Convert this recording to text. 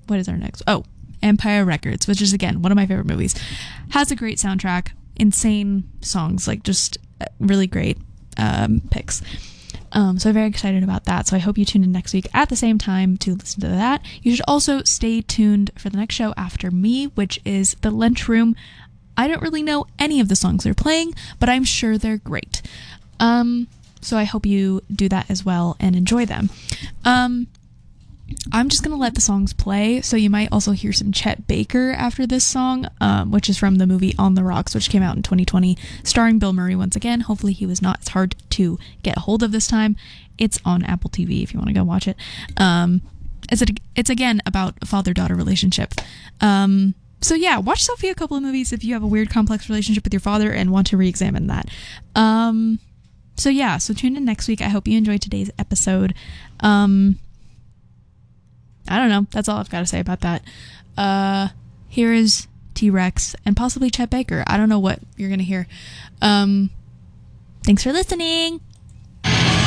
what is our next? Oh, Empire Records, which is, again, one of my favorite movies. Has a great soundtrack, insane songs, like just really great picks. So I'm very excited about that. So I hope you tune in next week at the same time to listen to that. You should also stay tuned for the next show after me, which is The Lunchroom. I don't really know any of the songs they're playing, but I'm sure they're great. So I hope you do that as well and enjoy them. I'm just going to let the songs play, so you might also hear some Chet Baker after this song, which is from the movie On the Rocks, which came out in 2020, starring Bill Murray once again. Hopefully he was not as hard to get a hold of this time. It's on Apple TV if you want to go watch it. It's again about a father-daughter relationship. So yeah, watch Sophia Coppola movies if you have a weird, complex relationship with your father and want to re-examine that. So yeah, so tune in next week. I hope you enjoyed today's episode. I don't know. That's all I've got to say about that. Here is T-Rex and possibly Chet Baker. I don't know what you're going to hear. Thanks for listening.